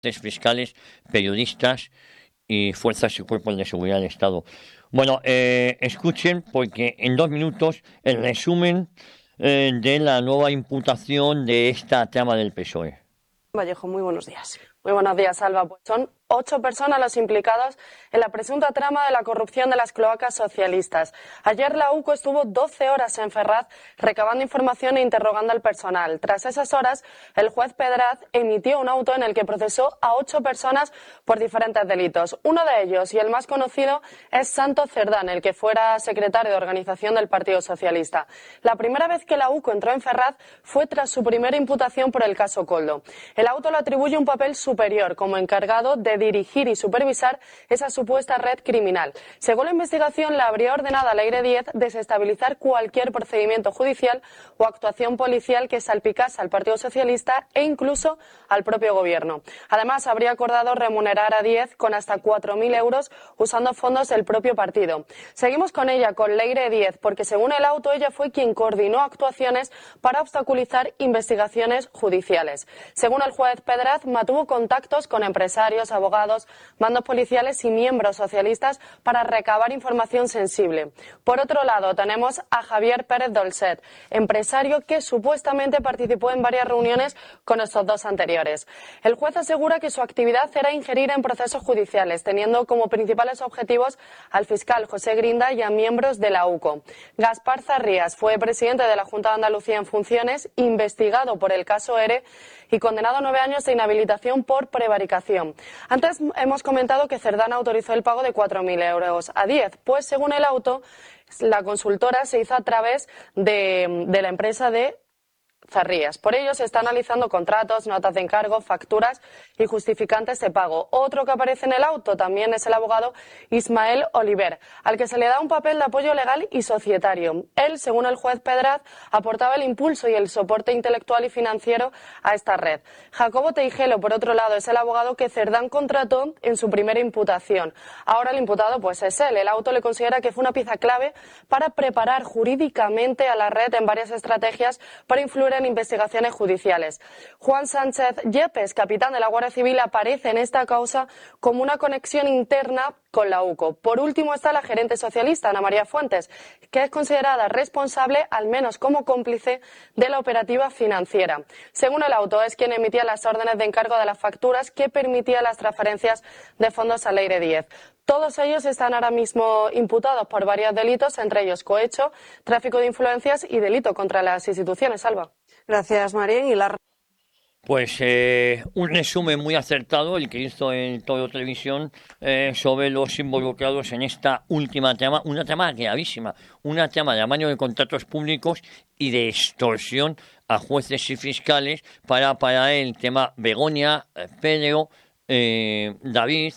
fiscales, periodistas y fuerzas y cuerpos de seguridad del Estado. Bueno, escuchen, porque en 2 minutos el resumen de la nueva imputación de esta trama del PSOE. Vallejo, muy buenos días. Muy buenos días, Alba. Pues son 8 personas las implicadas en la presunta trama de la corrupción de las cloacas socialistas. Ayer la UCO estuvo 12 horas en Ferraz recabando información e interrogando al personal. Tras esas horas, el juez Pedraz emitió un auto en el que procesó a 8 personas por diferentes delitos. Uno de ellos, y el más conocido, es Santos Cerdán, el que fuera secretario de organización del Partido Socialista. La primera vez que la UCO entró en Ferraz fue tras su primera imputación por el caso Koldo. El auto le atribuye un papel superior como encargado de dirigir y supervisar esa supuesta red criminal. Según la investigación, le habría ordenado al Aire 10 desestabilizar cualquier procedimiento judicial o actuación policial que salpicase al Partido Socialista e incluso al propio gobierno. Además, habría acordado remunerar a 10 con hasta 4.000 euros usando fondos del propio partido. Seguimos con ella, con Leire 10, porque según el auto, ella fue quien coordinó actuaciones para obstaculizar investigaciones judiciales. Según el juez Pedraz, mantuvo contactos con empresarios, abogados, mandos policiales y miembros socialistas para recabar información sensible. Por otro lado, tenemos a Javier Pérez Dolcet, empresario que supuestamente participó en varias reuniones con estos dos anteriores. El juez asegura que su actividad era ingerir en procesos judiciales, teniendo como principales objetivos al fiscal José Grinda y a miembros de la UCO. Gaspar Zarrías fue presidente de la Junta de Andalucía en funciones, investigado por el caso ERE y condenado a 9 años de inhabilitación por prevaricación. Antes hemos comentado que Cerdán autorizó el pago de 4.000 euros a 10, pues según el auto, la consultora se hizo a través de la empresa de Zarrías. Por ello se está analizando contratos, notas de encargo, facturas y justificantes de pago. Otro que aparece en el auto también es el abogado Ismael Oliver, al que se le da un papel de apoyo legal y societario. Él, según el juez Pedraz, aportaba el impulso y el soporte intelectual y financiero a esta red. Jacobo Teijelo, por otro lado, es el abogado que Cerdán contrató en su primera imputación. Ahora el imputado pues es él. El auto le considera que fue una pieza clave para preparar jurídicamente a la red en varias estrategias para influir en investigaciones judiciales. Juan Sánchez Yepes, capitán de la Guardia Civil, aparece en esta causa como una conexión interna con la UCO. Por último está la gerente socialista, Ana María Fuentes, que es considerada responsable, al menos como cómplice, de la operativa financiera. Según el auto, es quien emitía las órdenes de encargo de las facturas que permitía las transferencias de fondos al Aire 10. Todos ellos están ahora mismo imputados por varios delitos, entre ellos cohecho, tráfico de influencias y delito contra las instituciones. Alba. Gracias, Marín. Y la... Pues un resumen muy acertado el que hizo en Todo Televisión sobre los involucrados en esta última trama, una trama gravísima, una trama de amaño de contratos públicos y de extorsión a jueces y fiscales para el tema Begoña, Pedro, David,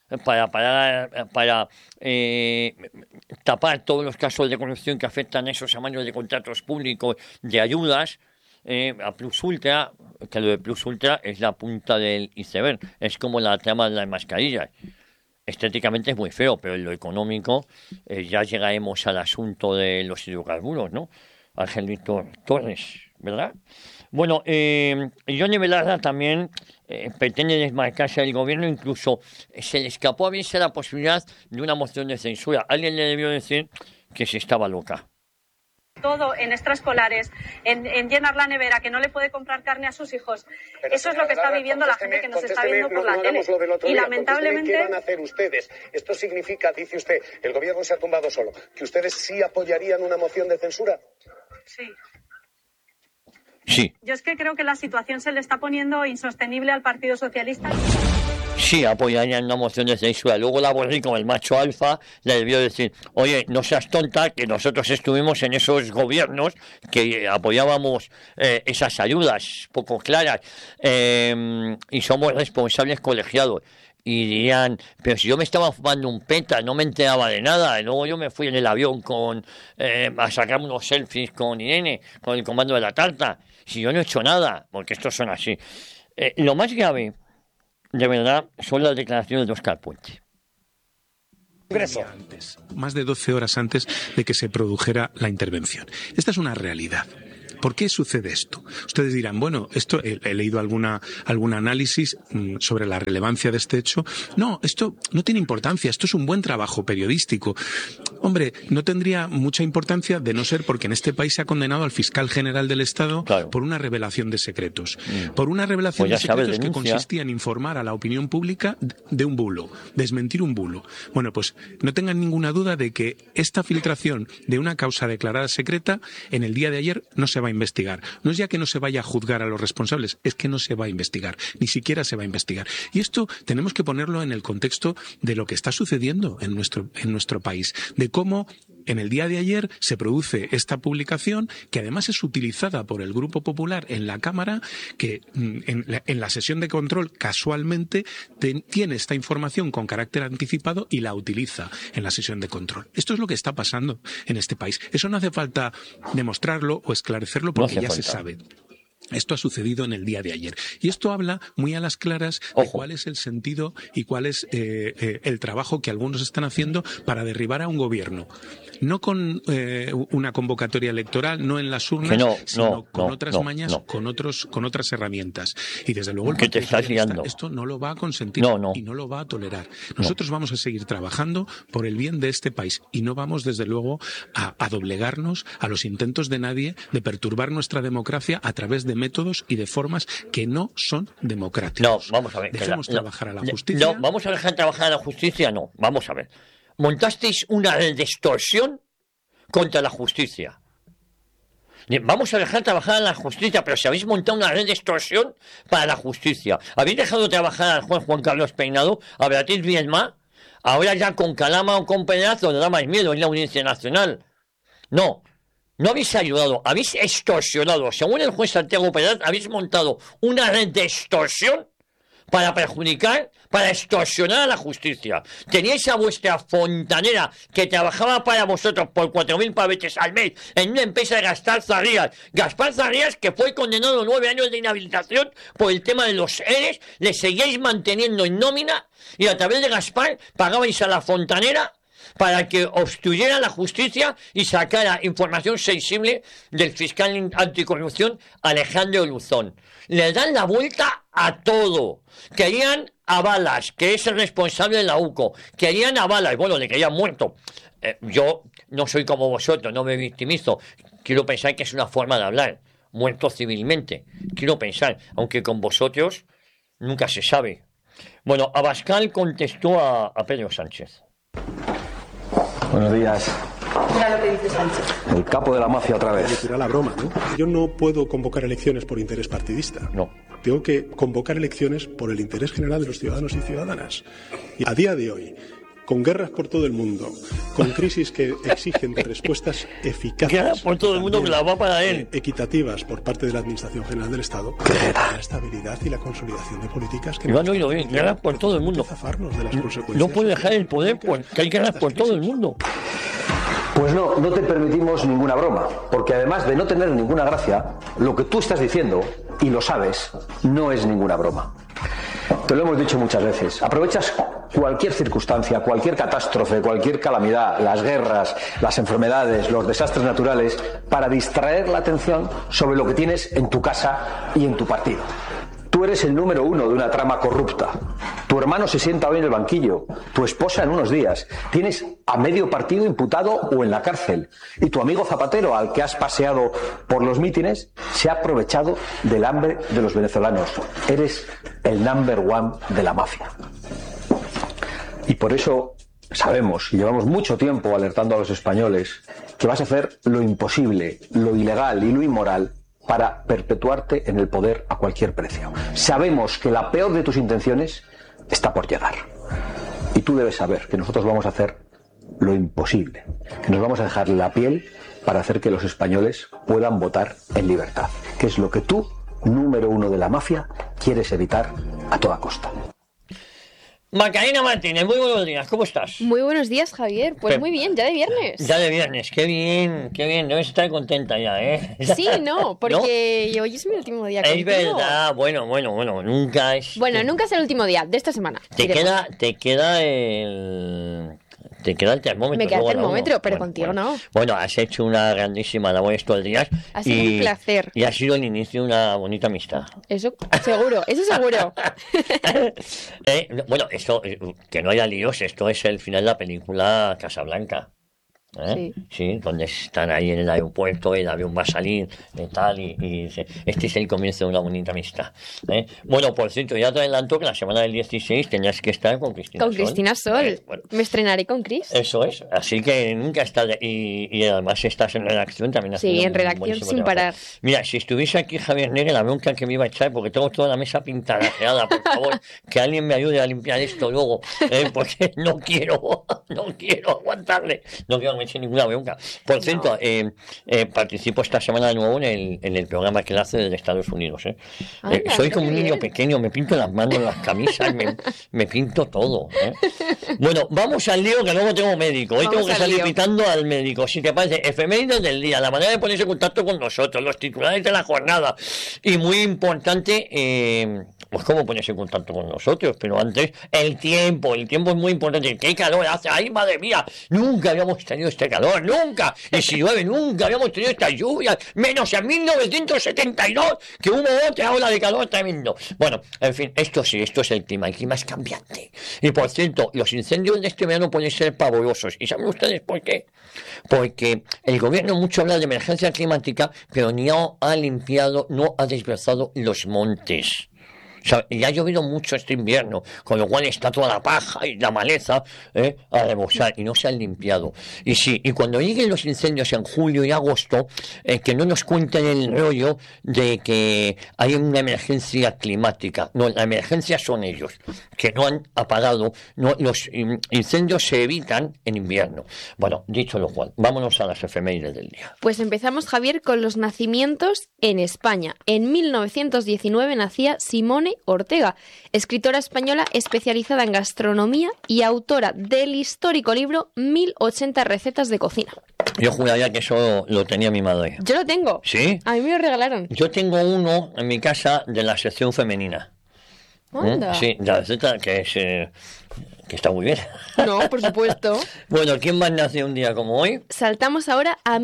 para tapar todos los casos de corrupción que afectan a esos amaños de contratos públicos, de ayudas, a Plus Ultra, que lo de Plus Ultra es la punta del iceberg, es como la trama de las mascarillas. Estéticamente es muy feo, pero en lo económico ya llegaremos al asunto de los hidrocarburos, ¿no? Angelito Torres, ¿verdad? Bueno, Yone Belarra también pretende desmarcarse del gobierno, incluso se le escapó a verse la posibilidad de una moción de censura. Alguien le debió decir que se estaba loca. Todo en extraescolares, en llenar la nevera, que no le puede comprar carne a sus hijos. Pero eso es lo que está viviendo la gente que nos está viendo por la tele. Y lamentablemente... ¿Qué van a hacer ustedes? Esto significa, dice usted, el gobierno se ha tumbado solo, que ustedes sí apoyarían una moción de censura. Sí. Sí. Yo es que creo que la situación se le está poniendo insostenible al Partido Socialista. Sí, apoyarían una moción de censura. Luego la Borrell, como el macho alfa, le debió decir, oye, no seas tonta, que nosotros estuvimos en esos gobiernos que apoyábamos esas ayudas poco claras y somos responsables colegiados. Y dirían, pero si yo me estaba fumando un peta, no me enteraba de nada. Y luego yo me fui en el avión a sacarme unos selfies con Irene, con el comando de la tarta. Si yo no he hecho nada, porque estos son así. Lo más grave, de verdad, son las declaraciones de Óscar Puente. Más de 12 horas antes de que se produjera la intervención. Esta es una realidad. ¿Por qué sucede esto? Ustedes dirán, bueno, esto he leído algún análisis sobre la relevancia de este hecho. No, esto no tiene importancia, esto es un buen trabajo periodístico. Hombre, no tendría mucha importancia de no ser porque en este país se ha condenado al fiscal general del Estado por una revelación de secretos. Por una revelación de secretos que consistía en informar a la opinión pública de un bulo, desmentir un bulo. Bueno, pues no tengan ninguna duda de que esta filtración de una causa declarada secreta en el día de ayer no se va a investigar. No es ya que no se vaya a juzgar a los responsables, es que no se va a investigar, ni siquiera se va a investigar. Y esto tenemos que ponerlo en el contexto de lo que está sucediendo en nuestro país, de cómo en el día de ayer se produce esta publicación que además es utilizada por el Grupo Popular en la Cámara, que en la sesión de control casualmente tiene esta información con carácter anticipado y la utiliza en la sesión de control. Esto es lo que está pasando en este país. Eso no hace falta demostrarlo o esclarecerlo porque ya se sabe. Esto ha sucedido en el día de ayer. Y esto habla muy a las claras de cuál es el sentido y cuál es el trabajo que algunos están haciendo para derribar a un gobierno. No con una convocatoria electoral, no en las urnas, sino con otras mañas, con otras herramientas. Y desde luego el Partido Socialista esto no lo va a consentir y no lo va a tolerar. Nosotros vamos a seguir trabajando por el bien de este país y no vamos desde luego a doblegarnos a los intentos de nadie de perturbar nuestra democracia a través de métodos y de formas que no son democráticos. No, vamos a ver. Dejemos trabajar a la justicia. No, vamos a dejar trabajar a la justicia, no. Vamos a ver. Montasteis una red de extorsión contra la justicia. Vamos a dejar trabajar a la justicia, pero si habéis montado una red de extorsión para la justicia. Habéis dejado trabajar al juez Juan Carlos Peinado, a Beatriz Bielma, ahora ya con Calama o con Pedazo le da más miedo en la Audiencia Nacional. No habéis ayudado, habéis extorsionado. Según el juez Santiago Pérez, habéis montado una red de extorsión para perjudicar, para extorsionar a la justicia. Teníais a vuestra fontanera que trabajaba para vosotros por 4.000 pavetes al mes en una empresa de Gaspar Zarrías. Gaspar Zarrías, que fue condenado a 9 años de inhabilitación por el tema de los ERES, le seguíais manteniendo en nómina y a través de Gaspar pagabais a la fontanera para que obstruyera la justicia y sacara información sensible del fiscal anticorrupción Alejandro Luzón. Le dan la vuelta a todo. Querían a Balas, que es el responsable de la UCO. Querían a Balas, bueno, le querían muerto. Yo no soy como vosotros, no me victimizo. Quiero pensar que es una forma de hablar, muerto civilmente. Quiero pensar, aunque con vosotros nunca se sabe. Bueno, Abascal contestó a Pedro Sánchez. Buenos días. Mira lo que dice Sánchez. El capo de la mafia otra vez. Tira la broma, ¿no? Yo no puedo convocar elecciones por interés partidista. No. Tengo que convocar elecciones por el interés general de los ciudadanos y ciudadanas. Y a día de hoy, con guerras por todo el mundo, con crisis que exigen de respuestas eficaces, guerras por todo el mundo que la va para él, equitativas por parte de la Administración General del Estado, la estabilidad y la consolidación de políticas que Iván, oído bien, guerras por todo el mundo. Zafarnos de las consecuencias. No puede dejar el poder porque hay guerras por todo el mundo. Pues no te permitimos ninguna broma, porque además de no tener ninguna gracia, lo que tú estás diciendo, y lo sabes, no es ninguna broma. Te lo hemos dicho muchas veces. Aprovechas cualquier circunstancia, cualquier catástrofe, cualquier calamidad, las guerras, las enfermedades, los desastres naturales, para distraer la atención sobre lo que tienes en tu casa y en tu partido. Tú eres el número 1 de una trama corrupta. Tu hermano se sienta hoy en el banquillo, tu esposa en unos días. Tienes a medio partido imputado o en la cárcel. Y tu amigo Zapatero, al que has paseado por los mítines, se ha aprovechado del hambre de los venezolanos. Eres el number 1 de la mafia. Y por eso sabemos, y llevamos mucho tiempo alertando a los españoles, que vas a hacer lo imposible, lo ilegal y lo inmoral para perpetuarte en el poder a cualquier precio. Sabemos que la peor de tus intenciones está por llegar. Y tú debes saber que nosotros vamos a hacer lo imposible, que nos vamos a dejar la piel para hacer que los españoles puedan votar en libertad, que es lo que tú, número 1 de la mafia, quieres evitar a toda costa. Macarena Martínez, muy buenos días, ¿cómo estás? Muy buenos días, Javier. Pues muy bien, ya de viernes. Ya de viernes, qué bien, debes estar contenta ya, ¿eh? Sí, no, porque ¿no? Hoy es mi último día contigo. Es verdad, bueno, nunca es... Bueno, nunca es el último día de esta semana. Te queda Te queda el termómetro. Me queda el luego termómetro, pero bueno, contigo bueno. no. Bueno, has hecho una grandísima labor estos días. Ha sido un placer. Y ha sido el inicio de una bonita amistad. Eso seguro, eso seguro. Bueno, esto, que no haya líos, esto es el final de la película Casablanca. Sí, donde están ahí en el aeropuerto, el avión va a salir y tal, y dice, este es el comienzo de una bonita amistad. Bueno, por cierto, ya te adelanto que la semana del 16 tenías que estar con Cristina Sol. Con Cristina Sol. Bueno, me estrenaré con Cris. Eso es, así que nunca estás... Y además estás en redacción también. Sí, en redacción sin parar. Mira, si estuviese aquí Javier Negre, la bronca que me iba a echar, porque tengo toda la mesa pintarajeada, por favor, que alguien me ayude a limpiar esto luego, porque no quiero aguantarle, no quiero meter ninguna bronca. Por cierto, participo esta semana de nuevo en el programa que él hace desde Estados Unidos. Soy como un niño pequeño, me pinto las manos, las camisas, me pinto todo. Bueno, vamos al lío, que luego tengo médico. Hoy tengo que salir pitando al médico. Si te parece, efemérides del día, la manera de ponerse en contacto con nosotros, los titulares de la jornada. Y muy importante, pues cómo ponerse en contacto con nosotros. Pero antes, el tiempo es muy importante. ¿Qué calor hace? ¡Ay, madre mía! Nunca habíamos tenido este calor, nunca. Y si llueve, nunca habíamos tenido estas lluvias. Menos en 1972, que hubo otra ola de calor tremendo. Bueno, en fin, esto es el clima. El clima es cambiante. Y por cierto, los incendios de este verano pueden ser pavorosos. ¿Y saben ustedes por qué? Porque el gobierno mucho habla de emergencia climática, pero no ha limpiado, no ha desbrozado los montes. O sea, y ha llovido mucho este invierno, con lo cual está toda la paja y la maleza a rebosar y no se han limpiado. Y sí, y cuando lleguen los incendios en julio y agosto, que no nos cuenten el rollo de que hay una emergencia climática. No, la emergencia son ellos, que no han apagado. No, los incendios se evitan en invierno. Bueno, dicho lo cual, vámonos a las efemérides del día. Pues empezamos, Javier, con los nacimientos en España. En 1919 nacía Simone Ortega, escritora española especializada en gastronomía y autora del histórico libro 1080 recetas de cocina. Yo juraría que eso lo tenía mi madre. Yo lo tengo. ¿Sí? A mí me lo regalaron. Yo tengo uno en mi casa de la sección femenina. Anda. Sí, la receta que es... que está muy bien. No, por supuesto. Bueno, ¿quién más nació un día como hoy? Saltamos ahora a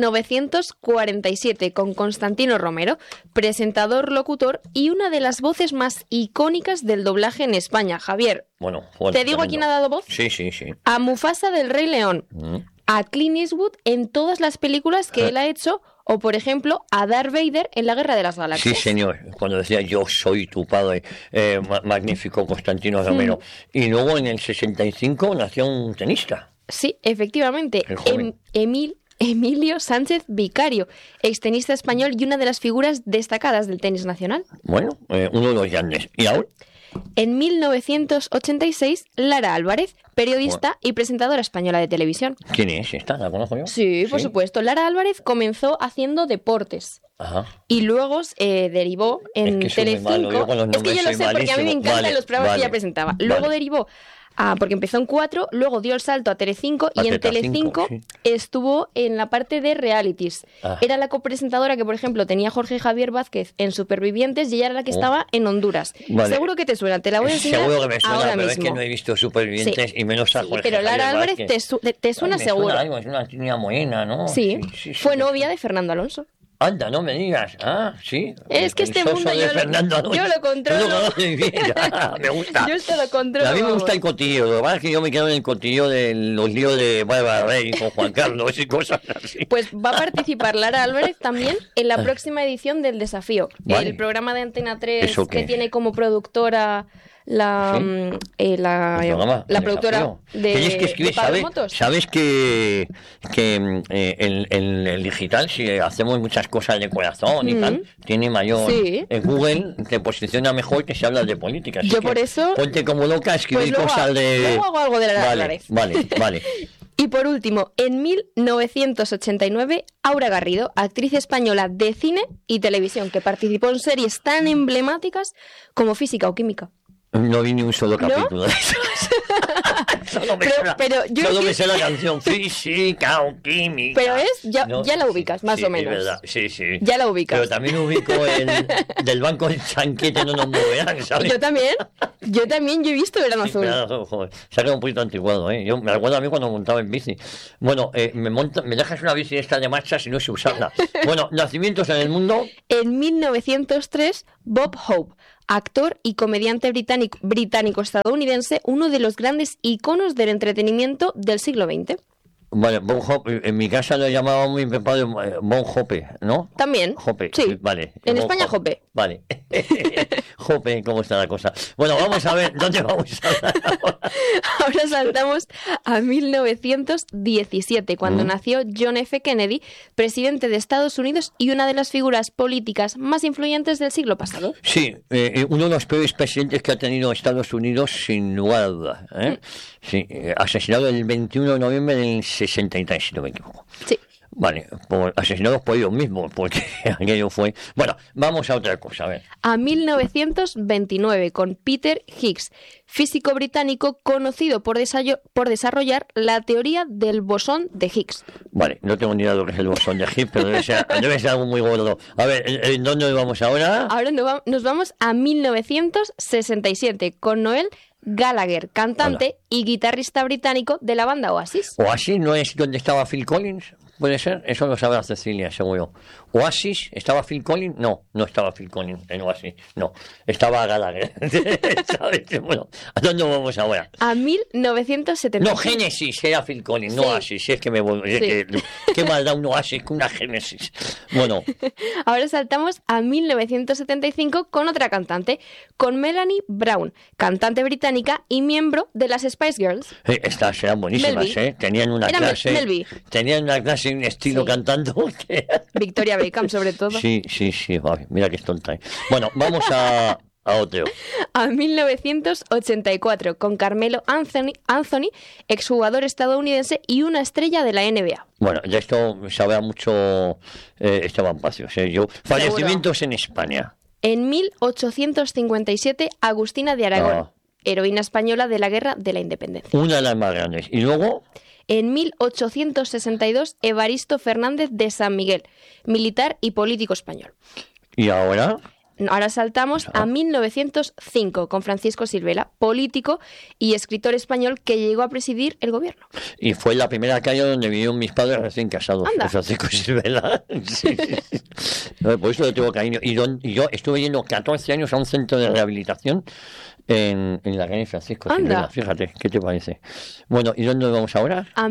1947 con Constantino Romero, presentador, locutor y una de las voces más icónicas del doblaje en España. Javier, bueno, ¿te digo a quién ha dado voz? Sí. A Mufasa del Rey León, a Clint Eastwood en todas las películas que él ha hecho, o por ejemplo a Darth Vader en la Guerra de las Galaxias. Sí, señor, cuando decía yo soy tu padre, magnífico Constantino Romero. Y luego en el 65 nació un tenista. Sí, efectivamente, Emilio Sánchez Vicario, extenista español y una de las figuras destacadas del tenis nacional. Bueno, uno de los grandes. ¿Y ahora? En 1986, Lara Álvarez, periodista y presentadora española de televisión. ¿Quién es esta? ¿La conozco yo? Sí, por supuesto. Lara Álvarez comenzó haciendo deportes. Ajá. Y luego derivó en Telecinco. Es que yo lo sé porque a mí me encantan los programas que ella presentaba. Luego derivó porque empezó en 4, luego dio el salto a Telecinco y en Telecinco estuvo en la parte de realities. Era la copresentadora que, por ejemplo, tenía Jorge Javier Vázquez en Supervivientes y ella era la que estaba en Honduras. Vale. Seguro que te suena, te la voy a enseñar seguro que me suena, ahora pero mismo. Es que no he visto Supervivientes y menos a Jorge pero Lara Javier Álvarez te suena seguro. Suena algo, es una niña morena, ¿no? Sí, fue novia de Fernando Alonso. Anda, no me digas. Sí. Es que este mundo yo lo controlo. Me gusta. Yo te lo controlo. A mí me gusta el cotillo. Lo que pasa es que yo me quedo en el cotillo de los líos de Bárbara Rey con Juan Carlos y cosas así. Pues va a participar Lara Álvarez también en la próxima edición del Desafío. Vale. El programa de Antena 3 que tiene como productora la productora de Pablo Motos. ¿Sabes que el digital, si hacemos muchas cosas de corazón y tal, tiene mayor... Sí. En Google te posiciona mejor que si hablas de política. Yo por eso... Ponte como loca a escribir cosas de... Luego hago algo de la Álvarez. Vale. Y por último, en 1989, Aura Garrido, actriz española de cine y televisión, que participó en series tan emblemáticas como Física o Química. No vi ni un solo capítulo de eso. pero yo solo me sé la canción física o química. Pero ya la ubicas, más o menos. Es verdad, sí. Ya la ubicas. Pero también ubico del banco del chanquete no nos moverán, ¿sabes? Yo también yo he visto Verano Azul. Joder, se ha quedado un poquito anticuado, ¿eh? Yo me acuerdo a mí cuando montaba en bici. Bueno, me dejas una bici esta de marchas y no sé usarla. Bueno, nacimientos en el mundo. En 1903, Bob Hope, actor y comediante británico-estadounidense, uno de los grandes iconos del entretenimiento del siglo XX. Vale, Bon Hope, en mi casa lo llamaba mi padre Bon Hope, ¿no? También. Hope, sí. Vale. En España, Hope. Vale. Jope, ¿cómo está la cosa? Bueno, vamos a ver, ¿dónde vamos a hablar ahora? Ahora saltamos a 1917, cuando nació John F. Kennedy, presidente de Estados Unidos y una de las figuras políticas más influyentes del siglo pasado. Sí, uno de los peores presidentes que ha tenido Estados Unidos, sin lugar a dudas. Sí, asesinado el 21 de noviembre del 63, si no me equivoco. Sí. Vale, asesinados por ellos mismos, porque aquello fue... Bueno, vamos a otra cosa, a ver. A 1929, con Peter Higgs, físico británico conocido por desarrollar la teoría del bosón de Higgs. Vale, no tengo ni idea de lo que es el bosón de Higgs, pero debe ser algo muy gordo. A ver, ¿en dónde vamos ahora? Ahora nos vamos a 1967, con Noel Gallagher, cantante y guitarrista británico de la banda Oasis. ¿Oasis no es donde estaba Phil Collins? ¿Puede ser? Eso lo sabrá Cecilia, seguro. ¿Oasis? ¿Estaba Phil Collins? No estaba Phil Collins en Oasis. No, estaba Gallagher. ¿Sabes? Bueno, ¿a dónde vamos ahora? A 1970. No, Génesis era Phil Collins, no Oasis. Es que me vuelvo... Sí. ¿Qué mal da un Oasis con una Génesis? Bueno. Ahora saltamos a 1975 con otra cantante, con Melanie Brown, cantante británica y miembro de las Spice Girls. Estas eran buenísimas, Melby. Tenían una clase... Tenían una clase y un estilo cantando. Victoria Beckham, sobre todo. Sí. Mira que es tonta. Bueno, vamos a otro. A 1984, con Carmelo Anthony, exjugador estadounidense y una estrella de la NBA. Bueno, ya esto sabe mucho Esteban Pacios. Fallecimientos en España. En 1857, Agustina de Aragón, heroína española de la Guerra de la Independencia. Una de las más grandes. ¿Y luego? En 1862, Evaristo Fernández de San Miguel, militar y político español. ¿Y ahora? Ahora saltamos a 1905 con Francisco Silvela, político y escritor español que llegó a presidir el gobierno. Y fue la primera calle donde vivieron mis padres recién casados. Anda. Francisco Silvela. Sí. Por eso le tengo cariño. Y yo estuve yendo 14 años a un centro de rehabilitación en la calle Francisco Silvela. Fíjate, ¿qué te parece? Bueno, ¿y dónde vamos ahora? A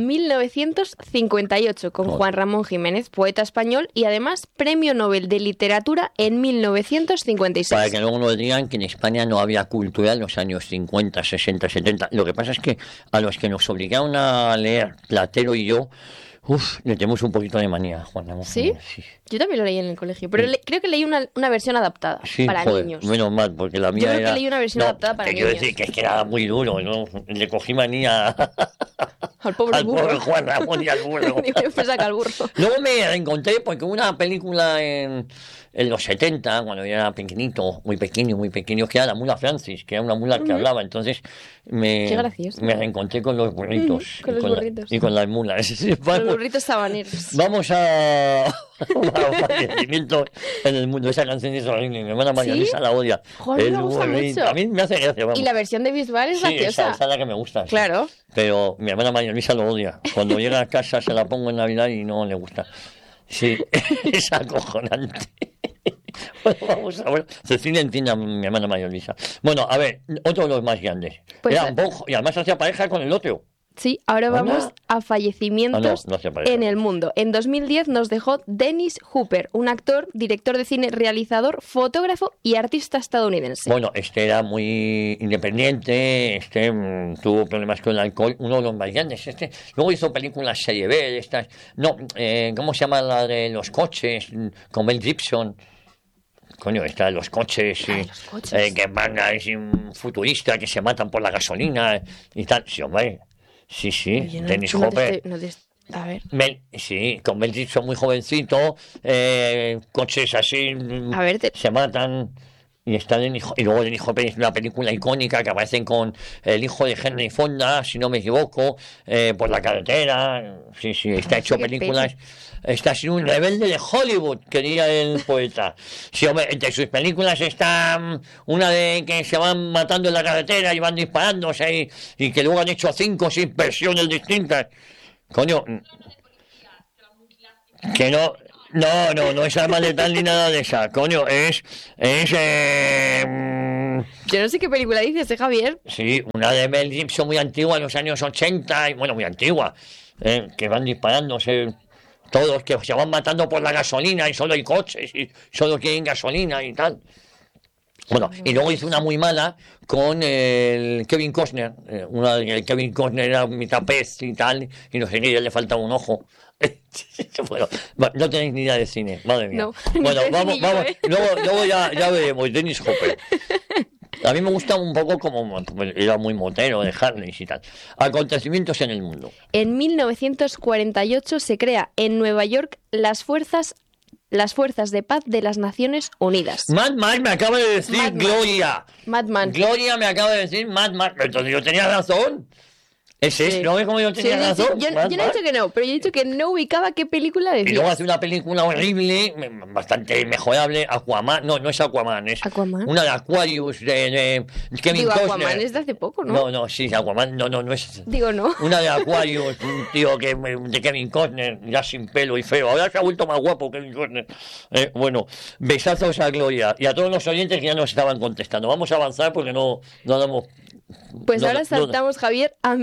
1958 con Juan Ramón Jiménez, poeta español y además Premio Nobel de Literatura en 1956. Para que luego no digan que en España no había cultura en los años 50, 60, 70. Lo que pasa es que a los que nos obligaron a leer, Platero y yo, le tenemos un poquito de manía, Juan Ramón. ¿Sí? Sí. Yo también lo leí en el colegio, pero creo que leí una versión adaptada para niños. Menos mal, porque la mía Yo creo que leí una versión adaptada para niños. Quiero decir que es que era muy duro, ¿no? Le cogí manía al pobre Juan Ramón y al burro. Luego me reencontré porque hubo una película en los 70, cuando yo era pequeñito, muy pequeño, que era La Mula Francis, que era una mula que hablaba. Entonces me reencontré con los burritos. Con los burritos. Y con las mulas. Con los burritos sabaneros. Vamos a fallecimiento en el mundo. Esa canción es horrible. Mi hermana María Luisa la odia. Joder, me gusta mucho. A mí me hace gracia. Vamos. Y la versión de Bisbal es graciosa. Esa es la que me gusta. Claro. Sí. Pero mi hermana María Luisa lo odia. Cuando llega a casa se la pongo en Navidad y no le gusta. Sí, es acojonante. Bueno, vamos a ver. Cecilia entiende a mi hermana María Luisa. Bueno, a ver, otro de los más grandes. Pues y además hacía pareja con el otro. Sí, ahora vamos a fallecimientos en el mundo. En 2010 nos dejó Dennis Hopper, un actor, director de cine, realizador, fotógrafo y artista estadounidense. Bueno, era muy independiente, tuvo problemas con el alcohol, uno de los más grandes. Luego hizo películas serie B, ¿cómo se llama la de los coches? Con Mel Gibson. Coño, está los coches, que van a futurista, que se matan por la gasolina y tal. Sí, hombre. Sí, oye, Dennis Hopper. A ver. Con Mel Gibson muy jovencito, coches así, se matan. Y está y luego Dennis Hopper es una película icónica que aparecen con el hijo de Henry Fonda, si no me equivoco, por la carretera. Sí, está hecho películas. Está siendo un rebelde de Hollywood, quería el poeta. Sí, hombre, entre sus películas está una de que se van matando en la carretera y van disparándose y que luego han hecho 5 o 6 versiones distintas. Coño, que no es arma letal ni nada de esa, coño, Yo no sé qué película dices, Javier. Sí, una de Mel Gibson muy antigua, en los años 80, y bueno, muy antigua, que van disparándose todos, que se van matando por la gasolina y solo hay coches y solo quieren gasolina y tal. Bueno, y luego hizo una muy mala con el Kevin Costner, una de Kevin Costner era mitad pez y tal, y no sé qué, le faltaba un ojo. Bueno, no tenéis ni idea de cine, madre mía. No, bueno, vamos, luego ya veremos, Dennis Hopper. A mí me gusta un poco como era muy motero de Harley y tal. Acontecimientos en el mundo. En 1948 se crea en Nueva York las fuerzas de paz de las Naciones Unidas. Mad Max me acaba de decir Gloria. Madman. Gloria me acaba de decir Mad Max. Entonces yo tenía razón. ¿No ves cómo yo tenía razón? Yo no he dicho que no, pero yo he dicho que no ubicaba qué película decía. Y luego hace una película horrible, bastante mejorable, Aquaman. No es Aquaman, es Aquaman. Una de Aquarius de Kevin Costner. Aquaman es de hace poco, ¿no? No, sí, Aquaman, no es. Digo, no. Una de Aquarius, un tío de Kevin Costner, ya sin pelo y feo. Ahora se ha vuelto más guapo Kevin Costner. Bueno, besazos a Gloria y a todos los oyentes que ya nos estaban contestando. Vamos a avanzar porque no damos... Pues ahora saltamos, Javier, a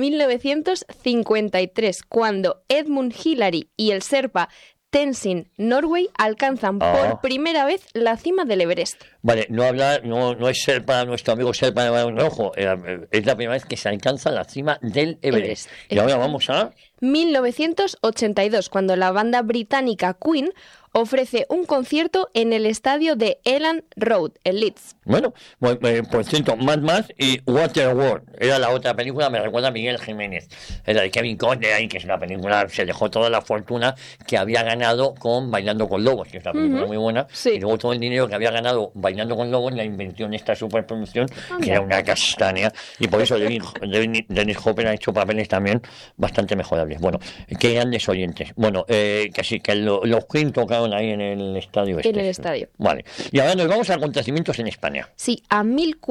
1953, cuando Edmund Hillary y el Sherpa Tenzin Norgay alcanzan por primera vez la cima del Everest. Vale, no es Sherpa, nuestro amigo Sherpa de Barón Rojo, es la primera vez que se alcanza la cima del Everest. Y ahora vamos a... 1982, cuando la banda británica Queen ofrece un concierto en el estadio de Elland Road, en Leeds. Bueno, por cierto, Mad Max y Waterworld era la otra película, me recuerda a Miguel Jiménez. Era de Kevin Costner ahí, que es una película, se dejó toda la fortuna que había ganado con Bailando con Lobos, que es una película muy buena, sí. Y luego todo el dinero que había ganado Bailando con Lobos la invirtió en esta superproducción, que era una castaña, y por eso Dennis Hopper ha hecho papeles también bastante mejorables. Bueno, qué grandes oyentes. Bueno, que sí, que los Queen tocaron ahí en el estadio. En el estadio. Vale. Y ahora nos vamos a acontecimientos en España. Sí, a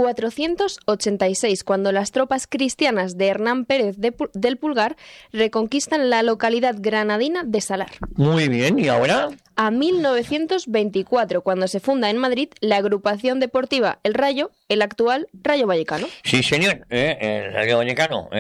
1486, cuando las tropas cristianas de Hernán Pérez del Pulgar reconquistan la localidad granadina de Salar. Muy bien, ¿y ahora? A 1924, cuando se funda en Madrid la agrupación deportiva El Rayo, el actual Rayo Vallecano. Sí, señor, el Rayo Vallecano.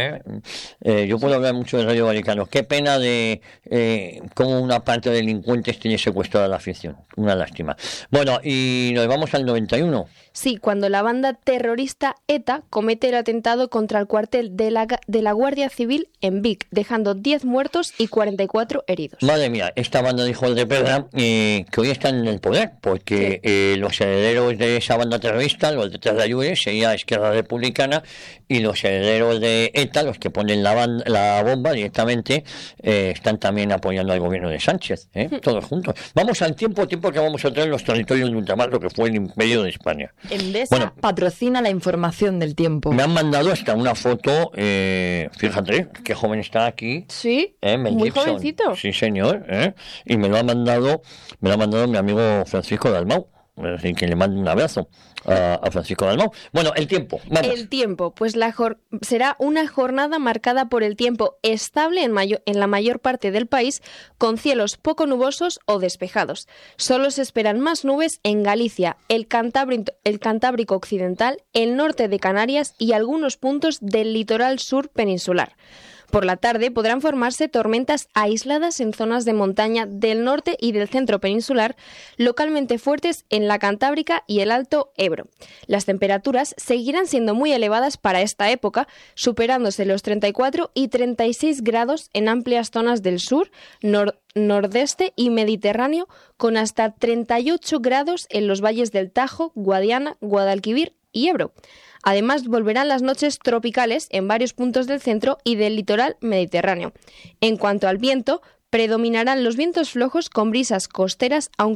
Yo puedo hablar mucho del Rayo Vallecano. Qué pena de cómo una parte de delincuentes tiene secuestrada la afición. Una lástima. Bueno, y nos vamos al 91. Sí, cuando la banda terrorista ETA comete el atentado contra el cuartel de la Guardia Civil en Vic, dejando 10 muertos y 44 heridos. Madre mía, esta banda de hijos de perra que hoy están en el poder, porque los herederos de esa banda terrorista, los de Terrayure, sería Izquierda Republicana, y los herederos de ETA, los que ponen la bomba directamente, están también apoyando al gobierno de Sánchez, todos juntos. Vamos al tiempo que vamos a tener los territorios de ultramar, lo que fue el Imperio de España. Endesa patrocina la información del tiempo. Me han mandado hasta una foto, fíjate, qué joven está aquí. Sí, Mel muy Gibson. jovencito. Sí, señor, y me lo ha mandado mi amigo Francisco Dalmau. Así que le mando un abrazo a Francisco Dalmau. Bueno, el tiempo. Vamos. El tiempo, pues será una jornada marcada por el tiempo estable en la mayor parte del país, con cielos poco nubosos o despejados. Solo se esperan más nubes en Galicia, el Cantábrico Occidental, el norte de Canarias y algunos puntos del litoral sur peninsular. Por la tarde podrán formarse tormentas aisladas en zonas de montaña del norte y del centro peninsular, localmente fuertes en la Cantábrica y el Alto Ebro. Las temperaturas seguirán siendo muy elevadas para esta época, superándose los 34 y 36 grados en amplias zonas del sur, nordeste y Mediterráneo, con hasta 38 grados en los valles del Tajo, Guadiana, Guadalquivir y Ebro. Además, volverán las noches tropicales en varios puntos del centro y del litoral mediterráneo. En cuanto al viento, predominarán los vientos flojos con brisas costeras, aunque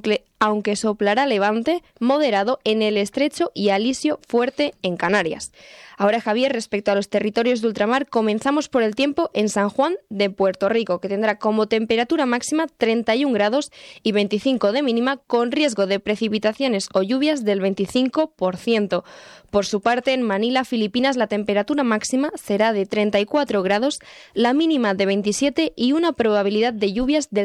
aunque soplará levante moderado en el estrecho y alisio fuerte en Canarias. Ahora, Javier, respecto a los territorios de ultramar, comenzamos por el tiempo en San Juan de Puerto Rico, que tendrá como temperatura máxima 31 grados y 25 de mínima, con riesgo de precipitaciones o lluvias del 25%. Por su parte, en Manila, Filipinas, la temperatura máxima será de 34 grados, la mínima de 27 y una probabilidad de lluvias del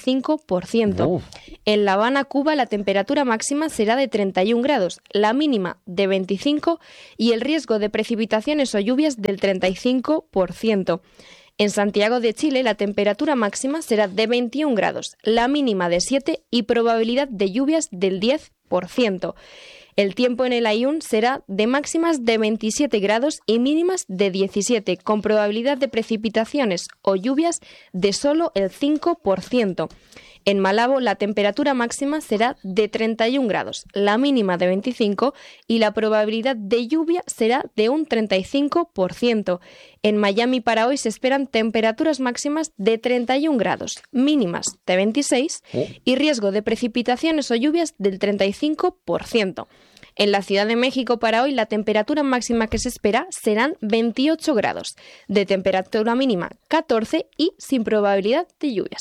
65%. En La Habana, Cuba, la temperatura máxima será de 31 grados, la mínima de 25 y el riesgo de precipitaciones o lluvias del 35%. En Santiago de Chile, la temperatura máxima será de 21 grados, la mínima de 7 y probabilidad de lluvias del 10%. El tiempo en el Aaiún será de máximas de 27 grados y mínimas de 17, con probabilidad de precipitaciones o lluvias de solo el 5%. En Malabo, la temperatura máxima será de 31 grados, la mínima de 25 y la probabilidad de lluvia será de un 35%. En Miami para hoy se esperan temperaturas máximas de 31 grados, mínimas de 26 y riesgo de precipitaciones o lluvias del 35%. En la Ciudad de México para hoy la temperatura máxima que se espera serán 28 grados, de temperatura mínima 14 y sin probabilidad de lluvias.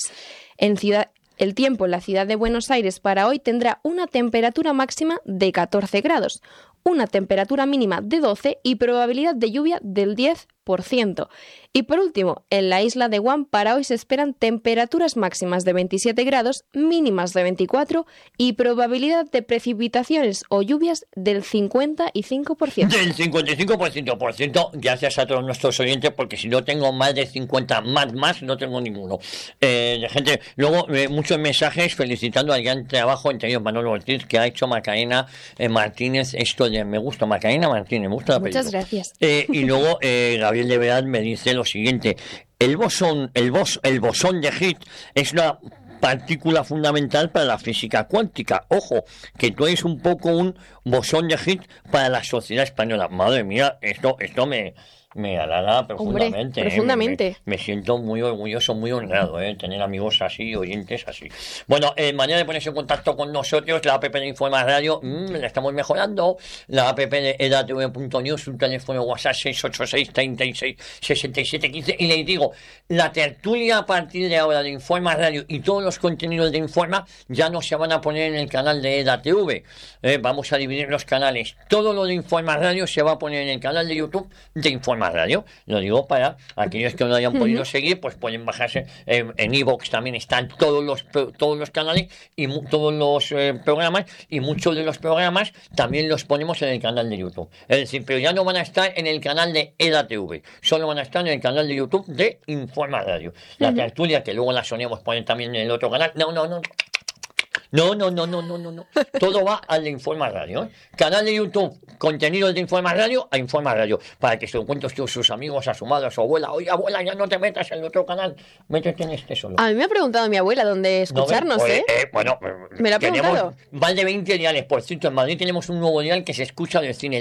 El tiempo en la ciudad de Buenos Aires para hoy tendrá una temperatura máxima de 14 grados, una temperatura mínima de 12 y probabilidad de lluvia del 10%. Y por último, en la isla de Guam para hoy se esperan temperaturas máximas de 27 grados, mínimas de 24 y probabilidad de precipitaciones o lluvias del 55%. Del 55%. Por cierto, gracias a todos nuestros oyentes, porque si no tengo más de 50 más, no tengo ninguno. Gente, luego muchos mensajes felicitando al gran trabajo, entre ellos Manolo Ortiz, que ha hecho Macarena Martínez. Esto de me gusta, Macarena Martínez, me gusta la película. Muchas gracias. Y luego Gabriel de Verdad me dice lo siguiente: el bosón de Higgs es una partícula fundamental para la física cuántica. Ojo, que tú eres un poco un bosón de Higgs para la sociedad española. Madre mía, esto me halaga profundamente. Hombre, profundamente. Me siento muy orgulloso, muy honrado, tener amigos así, oyentes así. Bueno, manera de ponerse en contacto con nosotros, la app de Informa Radio, la estamos mejorando. La app de edatv.news, un teléfono WhatsApp 686 36 67 15. Y les digo, la tertulia a partir de ahora de Informa Radio y todos los contenidos de Informa ya no se van a poner en el canal de edatv. Vamos a dividir los canales. Todo lo de Informa Radio se va a poner en el canal de YouTube de Informa Radio. Lo digo para aquellos que no hayan podido seguir, pues pueden bajarse. En iVoox también están todos los canales y todos los programas, y muchos de los programas también los ponemos en el canal de YouTube. Es decir, pero ya no van a estar en el canal de edatv, solo van a estar en el canal de YouTube de Informa Radio. La tertulia, que luego la solemos poner también en el otro canal. No. Todo va al de Informa Radio. Canal de YouTube, contenidos de Informa Radio a Informa Radio, para que se lo cuenten sus amigos, a su madre, a su abuela. Oye, abuela, ya no te metas en el otro canal, métete en este solo. A mí me ha preguntado mi abuela dónde escucharnos, Bueno, me lo ha preguntado. Más de 20 diales. Por cierto, en Madrid tenemos un nuevo dial que se escucha del cine, el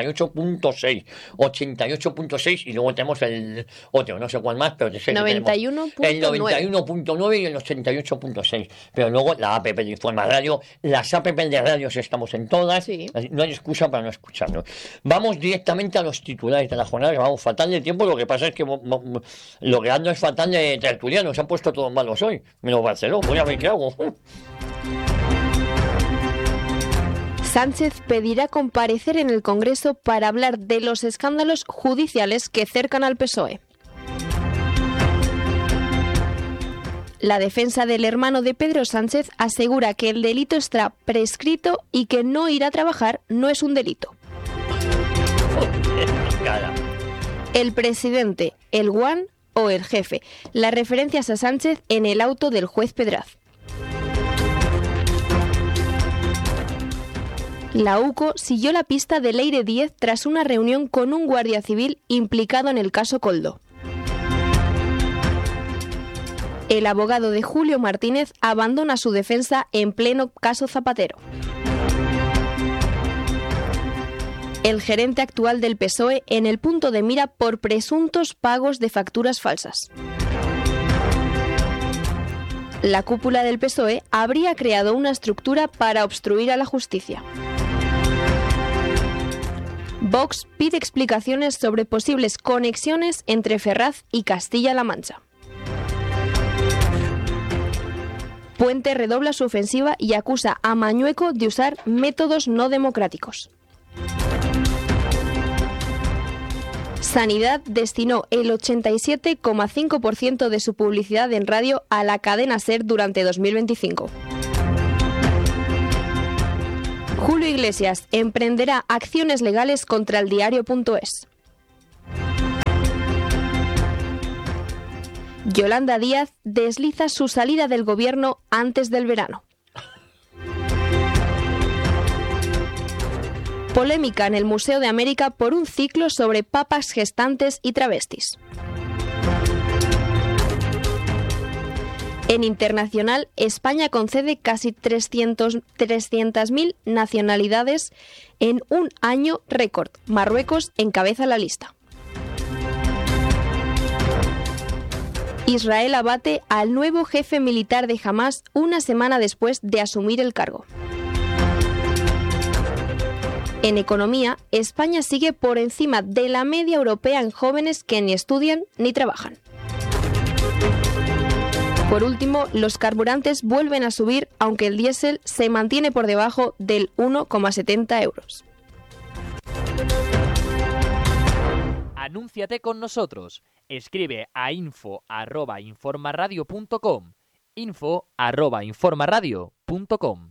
88.6, y luego tenemos el otro, no sé cuál más, pero el 91.9. El 91.9 y el 88.6. Pero luego la app de Informa Radio, las app de radios estamos en todas, no hay excusa para no escucharnos. Vamos directamente a los titulares de la jornada, que vamos fatal de tiempo. Lo que pasa es que lo que ando es fatal de tertulianos, se han puesto todos malos hoy, menos Barceló. Voy a ver qué hago. Sánchez pedirá comparecer en el Congreso para hablar de los escándalos judiciales que cercan al PSOE. La defensa del hermano de Pedro Sánchez asegura que el delito está prescrito y que no ir a trabajar no es un delito. El presidente, el guan o el jefe. Las referencias a Sánchez en el auto del juez Pedraz. La UCO siguió la pista de Leire Díez tras una reunión con un guardia civil implicado en el caso Koldo. El abogado de Julio Martínez abandona su defensa en pleno caso Zapatero. El gerente actual del PSOE en el punto de mira por presuntos pagos de facturas falsas. la cúpula del PSOE habría creado una estructura para obstruir a la justicia. Vox pide explicaciones sobre posibles conexiones entre Ferraz y Castilla-La Mancha. Puente redobla su ofensiva y acusa a Mañueco de usar métodos no democráticos. Sanidad destinó el 87,5% de su publicidad en radio a la cadena SER durante 2025. Julio Iglesias emprenderá acciones legales contra el diario.es. Yolanda Díaz desliza su salida del gobierno antes del verano. Polémica en el Museo de América por un ciclo sobre papas gestantes y travestis. En internacional, España concede casi 300.000 nacionalidades en un año récord. Marruecos encabeza la lista. Israel abate al nuevo jefe militar de Hamás una semana después de asumir el cargo. En economía, España sigue por encima de la media europea en jóvenes que ni estudian ni trabajan. Por último, los carburantes vuelven a subir, aunque el diésel se mantiene por debajo del 1,70 euros. Anúnciate con nosotros. Escribe a info@informaradio.com. info@informaradio.com.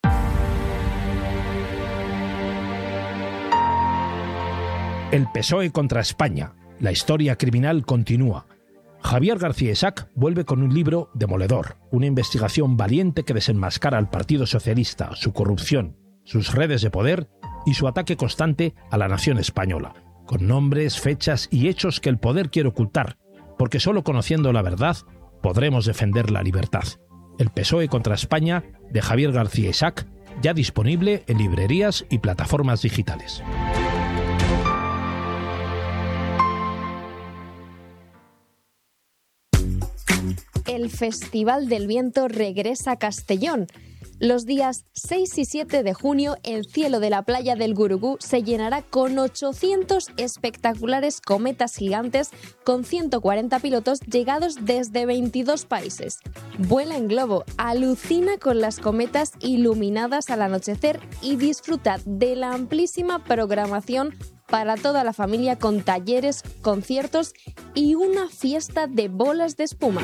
El PSOE contra España. La historia criminal continúa. Javier García Isaac vuelve con un libro demoledor, una investigación valiente que desenmascara al Partido Socialista, su corrupción, sus redes de poder y su ataque constante a la nación española, con nombres, fechas y hechos que el poder quiere ocultar, porque solo conociendo la verdad podremos defender la libertad. El PSOE contra España, de Javier García Isaac, ya disponible en librerías y plataformas digitales. El Festival del Viento regresa a Castellón. Los días 6 y 7 de junio, el cielo de la playa del Gurugú se llenará con 800 espectaculares cometas gigantes con 140 pilotos llegados desde 22 países. Vuela en globo, alucina con las cometas iluminadas al anochecer y disfruta de la amplísima programación para toda la familia con talleres, conciertos y una fiesta de bolas de espuma.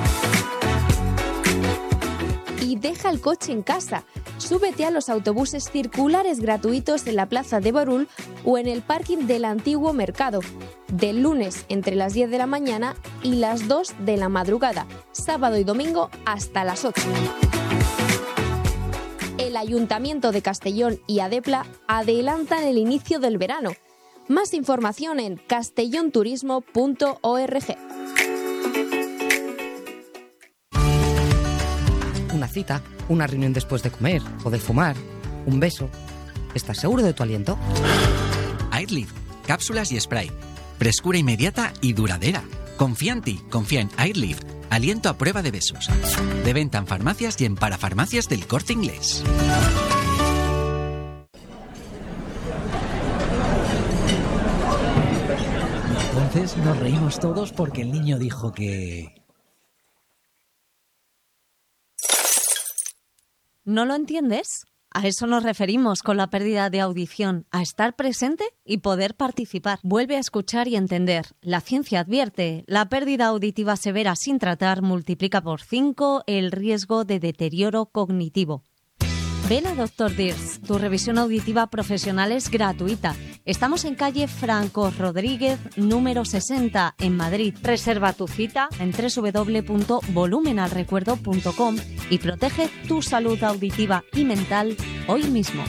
Y deja el coche en casa. Súbete a los autobuses circulares gratuitos en la Plaza de Barul o en el parking del antiguo mercado, del lunes entre las 10 de la mañana y las 2 de la madrugada, sábado y domingo hasta las 8. El Ayuntamiento de Castellón y Adepla adelantan el inicio del verano. Más información en castellonturismo.org. Una cita, una reunión después de comer o de fumar, un beso. ¿Estás seguro de tu aliento? Airlift, cápsulas y spray. Frescura inmediata y duradera. Confía en ti, confía en Airlift. Aliento a prueba de besos. De venta en farmacias y en parafarmacias del Corte Inglés. Entonces nos reímos todos porque el niño dijo que... ¿No lo entiendes? A eso nos referimos con la pérdida de audición, a estar presente y poder participar. Vuelve a escuchar y entender. La ciencia advierte, la pérdida auditiva severa sin tratar multiplica por 5 el riesgo de deterioro cognitivo. Ven a Dr. Dirs, tu revisión auditiva profesional es gratuita. Estamos en calle Franco Rodríguez, número 60, en Madrid. Reserva tu cita en www.volumenalrecuerdo.com y protege tu salud auditiva y mental hoy mismo.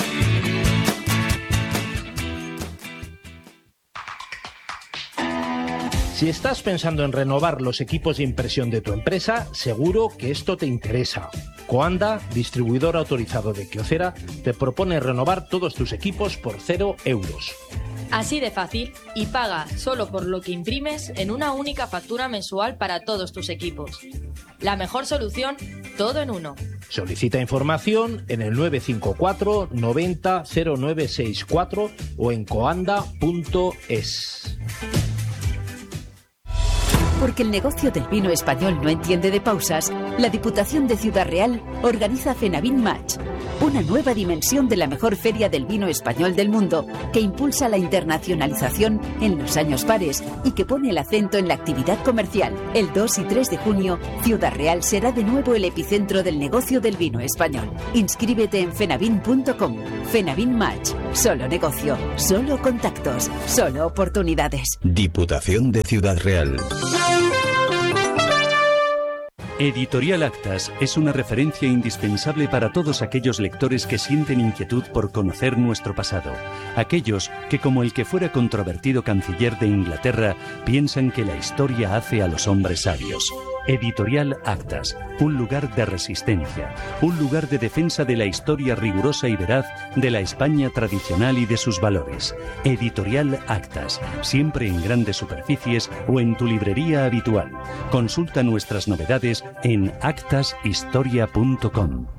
Si estás pensando en renovar los equipos de impresión de tu empresa, seguro que esto te interesa. Coanda, distribuidor autorizado de Kyocera, te propone renovar todos tus equipos por 0 euros. Así de fácil, y paga solo por lo que imprimes en una única factura mensual para todos tus equipos. La mejor solución todo en uno. Solicita información en el 954 90 0964 o en coanda.es. Porque el negocio del vino español no entiende de pausas, la Diputación de Ciudad Real organiza Fenavin Match, una nueva dimensión de la mejor feria del vino español del mundo, que impulsa la internacionalización en los años pares y que pone el acento en la actividad comercial. El 2 y 3 de junio, Ciudad Real será de nuevo el epicentro del negocio del vino español. Inscríbete en fenavin.com. Fenavin Match. Solo negocio, solo contactos, solo oportunidades. Diputación de Ciudad Real. Editorial Actas es una referencia indispensable para todos aquellos lectores que sienten inquietud por conocer nuestro pasado. Aquellos que, como el que fuera controvertido canciller de Inglaterra, piensan que la historia hace a los hombres sabios. Editorial Actas, un lugar de resistencia, un lugar de defensa de la historia rigurosa y veraz de la España tradicional y de sus valores. Editorial Actas, siempre en grandes superficies o en tu librería habitual. Consulta nuestras novedades en actashistoria.com.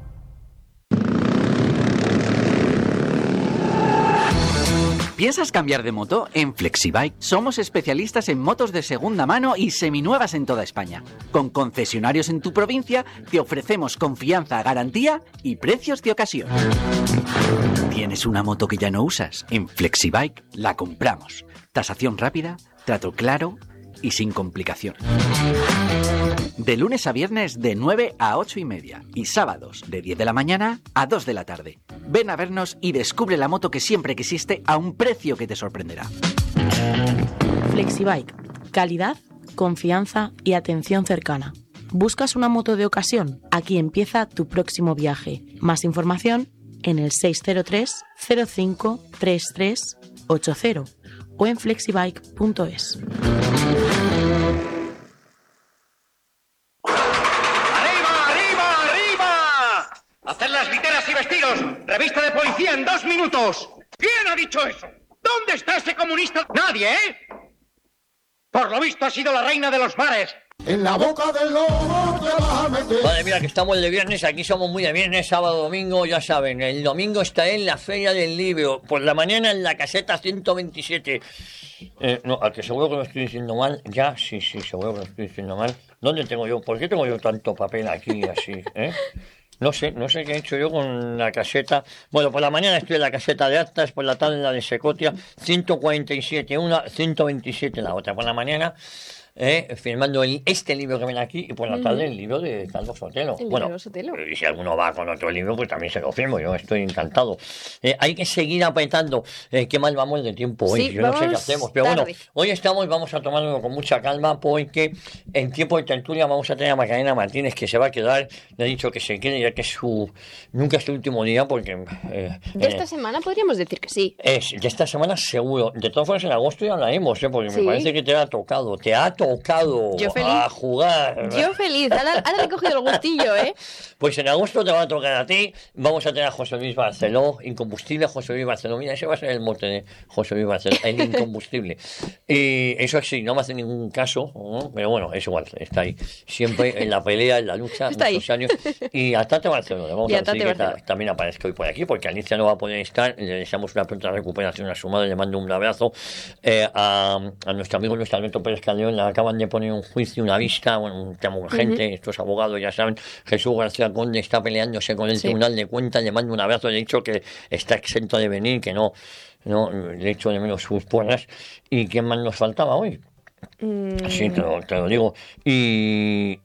¿Piensas cambiar de moto? En Flexibike somos especialistas en motos de segunda mano y seminuevas en toda España. Con concesionarios en tu provincia te ofrecemos confianza, garantía y precios de ocasión. ¿Tienes una moto que ya no usas? En Flexibike la compramos. Tasación rápida, trato claro y sin complicaciones. De lunes a viernes de 9 a 8 y media y sábados de 10 de la mañana a 2 de la tarde. Ven a vernos y descubre la moto que siempre quisiste a un precio que te sorprenderá. Flexibike. Calidad, confianza y atención cercana. ¿Buscas una moto de ocasión? Aquí empieza tu próximo viaje. Más información en el 603 05 33 80 o en flexibike.es. ¡Hacer las literas y vestidos! ¡Revista de policía en 2 minutos! ¿Quién ha dicho eso? ¿Dónde está ese comunista? ¡Nadie, eh! Por lo visto ha sido la reina de los mares. En la boca del lobo te vas a meter. Madre mía, que estamos de viernes, aquí somos muy de viernes, sábado, domingo, ya saben. El domingo está en la Feria del Libro, por la mañana en la caseta 127. No, al que seguro que lo estoy diciendo mal, ya, sí, seguro que lo estoy diciendo mal. ¿Dónde tengo yo? ¿Por qué tengo yo tanto papel aquí así, No sé qué he hecho yo con la caseta. Bueno, por la mañana estoy en la caseta de Actas, por la tarde en la de Secotia, 147 una, 127 la otra. Por la mañana firmando este libro que ven aquí y por la tarde el libro de Carlos Sotelo. Bueno, y si alguno va con otro libro, pues también se lo firmo, yo estoy encantado. Hay que seguir apretando. Qué mal vamos de tiempo hoy, yo no sé qué hacemos, pero tarde. Bueno, hoy vamos a tomarlo con mucha calma porque en tiempo de tertulia vamos a tener a Macarena Martínez, que se va a quedar. Le he dicho que se quede, ya que nunca es su último día, porque de esta semana podríamos decir que sí. De esta semana seguro. De todas formas en agosto ya hablaremos, porque me parece que te ha tocado yo feliz. A jugar. Yo feliz, ahora he cogido el gustillo, Pues en agosto te va a tocar a ti. Vamos a tener a José Luis Barceló, incombustible José Luis Barceló. Mira, ese va a ser el mote de José Luis Barceló, el incombustible. Y eso sí, no me hace ningún caso, ¿no? Pero bueno, es igual, está ahí. Siempre en la pelea, en la lucha, muchos años. Y a Tate Barceló, le vamos a decir que también aparezca hoy por aquí, porque Alicia no va a poder estar. Le deseamos una pronta recuperación a su madre, le mando un abrazo. A nuestro amigo Luis Alberto Pérez Caldeón, acaban de poner un juicio, una vista, un tema urgente, estos abogados ya saben. Jesús García Conde está peleándose con el Tribunal de Cuentas, le mando un abrazo, le he dicho que está exento de venir, que no le echo de menos sus porras. ¿Y quién más nos faltaba hoy? Sí, te lo digo. Y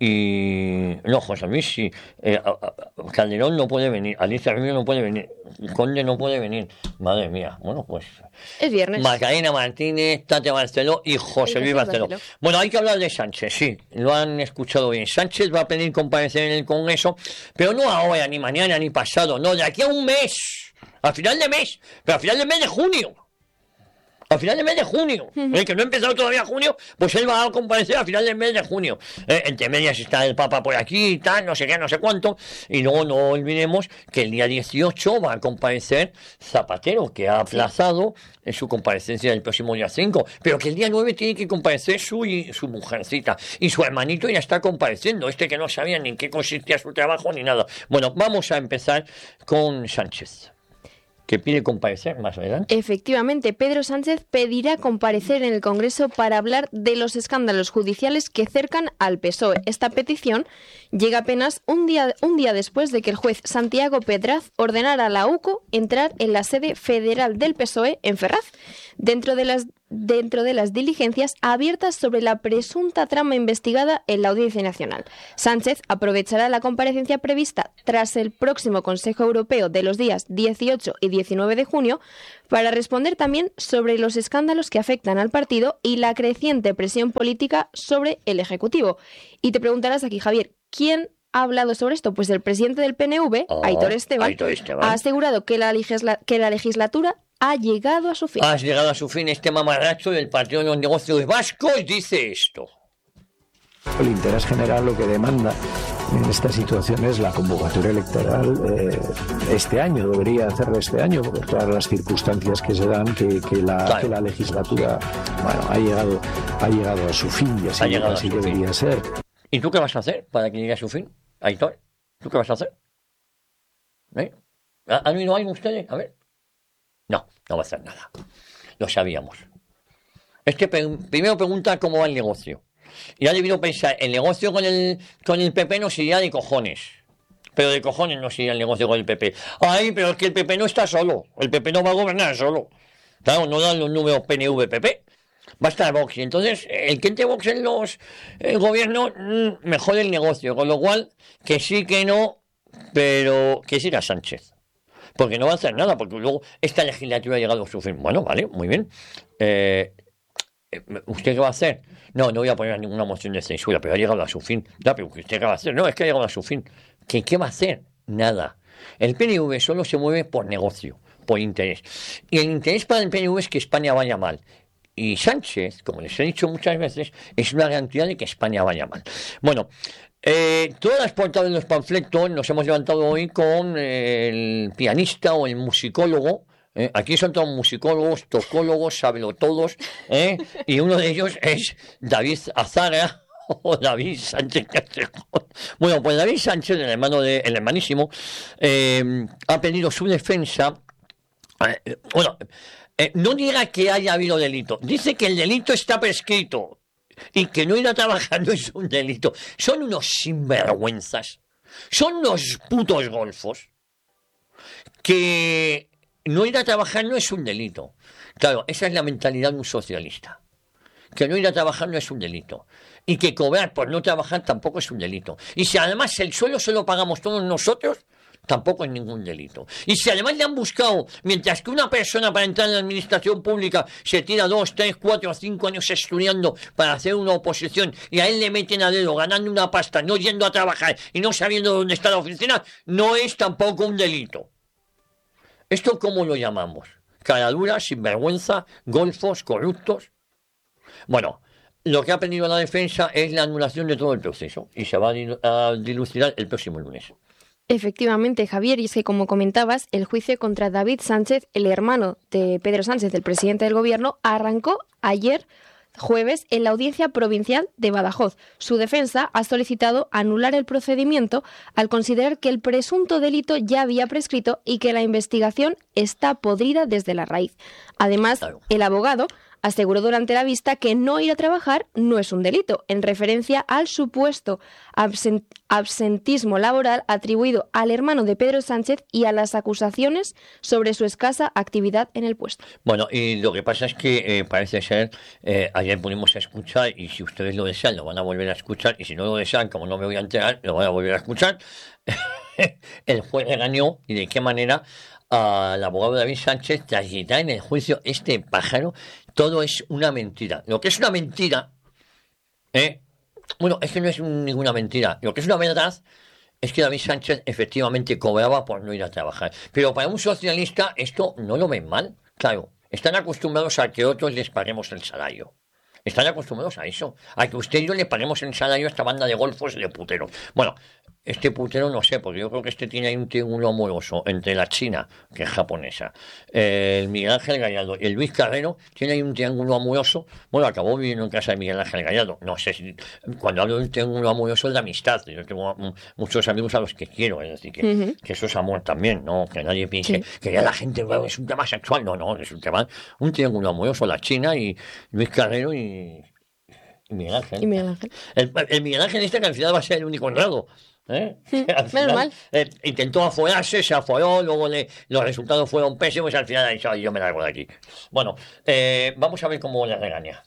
no, José Luis sí. Calderón no puede venir, Alicia Rubio no puede venir, Conde no puede venir. Madre mía, bueno, pues es viernes. Macarena Martínez, Tate Barceló y José Luis Barceló. Bueno, hay que hablar de Sánchez, sí, lo han escuchado bien. Sánchez va a pedir comparecer en el Congreso, pero no ahora, ni mañana, ni pasado, no, de aquí a un mes, a final de mes, pero a final del mes de junio. A final del mes de junio. Que no ha empezado todavía junio, pues él va a comparecer a final del mes de junio. Entre medias está el Papa por aquí y tal, no sé qué, no sé cuánto. Y luego no olvidemos que el día 18 va a comparecer Zapatero, que ha aplazado su comparecencia del próximo día 5. Pero que el día 9 tiene que comparecer su mujercita. Y su hermanito ya está compareciendo. Que no sabía ni en qué consistía su trabajo ni nada. Bueno, vamos a empezar con Sánchez, que pide comparecer más adelante. Efectivamente, Pedro Sánchez pedirá comparecer en el Congreso para hablar de los escándalos judiciales que cercan al PSOE. Esta petición llega apenas un día después de que el juez Santiago Pedraz ordenara a la UCO entrar en la sede federal del PSOE en Ferraz, dentro de las diligencias abiertas sobre la presunta trama investigada en la Audiencia Nacional. Sánchez aprovechará la comparecencia prevista tras el próximo Consejo Europeo de los días 18 y 19 de junio para responder también sobre los escándalos que afectan al partido y la creciente presión política sobre el Ejecutivo. Y te preguntarás aquí, Javier, ¿quién ha hablado sobre esto? Pues el presidente del PNV, Aitor Esteban, ha asegurado que la legislatura ha llegado a su fin. Ha llegado a su fin. Este mamarracho del Partido de los Negocios Vascos dice esto. El interés general lo que demanda en esta situación es la convocatoria electoral este año, debería hacerlo este año, porque todas las circunstancias que se dan, que la legislatura ha llegado a su fin, y así debería ser. ¿Y tú qué vas a hacer para que llegue a su fin, Aitor? ¿Tú qué vas a hacer? ¿Han oído algo ustedes? A ver. No va a hacer nada. Lo sabíamos. Primero pregunta cómo va el negocio. Y ha debido pensar, el negocio con el PP no sería de cojones. Pero de cojones no sería el negocio con el PP. Ay, pero es que el PP no está solo. El PP no va a gobernar solo. Claro, no dan los números PNV-PP. Va a estar Vox. Y entonces, el que entre Vox en el gobierno, mejor el negocio. Con lo cual, que sí, que no, pero que siga Sánchez. Porque no va a hacer nada, porque luego esta legislatura ha llegado a su fin. Bueno, vale, muy bien. ¿Usted qué va a hacer? No voy a poner ninguna moción de censura, pero ha llegado a su fin. Ya, pero ¿usted qué va a hacer? No, es que ha llegado a su fin. ¿Qué va a hacer? Nada. El PNV solo se mueve por negocio, por interés. Y el interés para el PNV es que España vaya mal. Y Sánchez, como les he dicho muchas veces, es una garantía de que España vaya mal. Bueno, todas las portadas de los panfletos nos hemos levantado hoy con el pianista o el musicólogo. Aquí son todos musicólogos, tocólogos, sabelotodos, y uno de ellos es David Azara o David Sánchez Castejón. Bueno, pues David Sánchez, el hermanísimo, ha pedido su defensa. No diga que haya habido delito, dice que el delito está prescrito y que no ir a trabajar no es un delito. Son unos sinvergüenzas, son unos putos golfos, que no ir a trabajar no es un delito. Claro, esa es la mentalidad de un socialista, que no ir a trabajar no es un delito y que cobrar por no trabajar tampoco es un delito. Y si además el sueldo se lo pagamos todos nosotros, tampoco es ningún delito. Y si además le han buscado, mientras que una persona para entrar en la administración pública se tira 2, 3, 4, 5 años estudiando para hacer una oposición y a él le meten a dedo ganando una pasta, no yendo a trabajar y no sabiendo dónde está la oficina, no es tampoco un delito. ¿Esto cómo lo llamamos? Caradura, sinvergüenza, golfos, corruptos. Bueno, lo que ha pedido la defensa es la anulación de todo el proceso y se va a dilucidar el próximo lunes. Efectivamente, Javier, y es que, como comentabas, el juicio contra David Sánchez, el hermano de Pedro Sánchez, el presidente del gobierno, arrancó ayer jueves en la Audiencia Provincial de Badajoz. Su defensa ha solicitado anular el procedimiento al considerar que el presunto delito ya había prescrito y que la investigación está podrida desde la raíz. Además, el abogado aseguró durante la vista que no ir a trabajar no es un delito, en referencia al supuesto absentismo laboral atribuido al hermano de Pedro Sánchez y a las acusaciones sobre su escasa actividad en el puesto. Bueno, y lo que pasa es que parece ser, ayer pudimos escuchar, y si ustedes lo desean, lo van a volver a escuchar, y si no lo desean, como no me voy a enterar, lo van a volver a escuchar. El juez regañó, y de qué manera, al abogado David Sánchez tras citar en el juicio este pájaro. Todo es una mentira. Lo que es una mentira, bueno, es que no es ninguna mentira. Lo que es una verdad es que David Sánchez efectivamente cobraba por no ir a trabajar. Pero para un socialista esto no lo ven mal. Claro, están acostumbrados a que otros les paguemos el salario. Están acostumbrados a eso, a que usted y yo le paguemos el salario a esta banda de golfos y de puteros. Bueno, este putero no sé, porque yo creo que tiene ahí un triángulo amoroso entre la China, que es japonesa, el Miguel Ángel Gallardo y el Luis Carrero, tiene ahí un triángulo amoroso. Bueno, acabó viviendo en casa de Miguel Ángel Gallardo. No sé si, cuando hablo de un triángulo amoroso es de amistad. Yo tengo muchos amigos a los que quiero, es decir, que eso es amor también, ¿no? Que nadie piense que ya la gente, bueno, es un tema sexual. No, es un tema, un triángulo amoroso, la China y Luis Carrero y Miguel Ángel. El Miguel Ángel que al final va a ser el único honrado. Menos mal. Intentó afogarse, se aforó, luego los resultados fueron pésimos y al final ha dicho, yo me largo de aquí. Bueno, vamos a ver cómo le regaña.